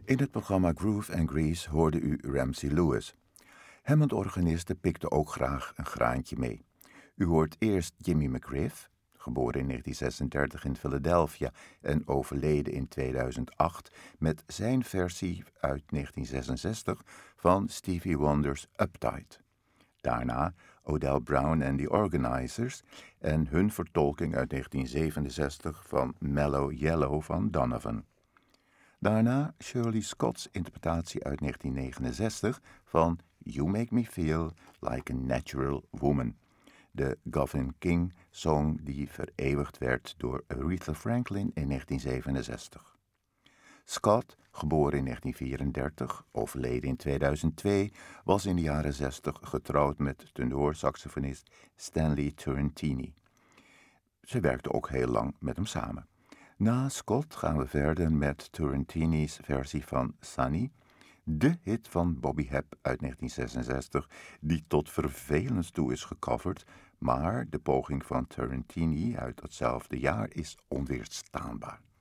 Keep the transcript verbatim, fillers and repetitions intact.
In het programma Groove and Grease hoorde u Ramsey Lewis. Hammond-organisten pikten ook graag een graantje mee. U hoort eerst Jimmy McGriff, geboren in negentien zesendertig in Philadelphia en overleden in tweeduizend acht, met zijn versie uit negentien zesenzestig van Stevie Wonder's Uptight. Daarna Odell Brown and the Organizers en hun vertolking uit negentien zevenenzestig van Mellow Yellow van Donovan. Daarna Shirley Scott's interpretatie uit negentien negenenzestig van You Make Me Feel Like a Natural Woman, de Gavin King-song die vereeuwigd werd door Aretha Franklin in negentien zevenenzestig. Scott, geboren in negentien vierendertig, overleden in tweeduizend twee, was in de jaren zestig getrouwd met tenorsaxofonist Stanley Turrentini. Ze werkte ook heel lang met hem samen. Na Scott gaan we verder met Turrentini's versie van Sunny, de hit van Bobby Hebb uit negentien zesenzestig, die tot vervelens toe is gecoverd, maar de poging van Turrentini uit datzelfde jaar is onweerstaanbaar.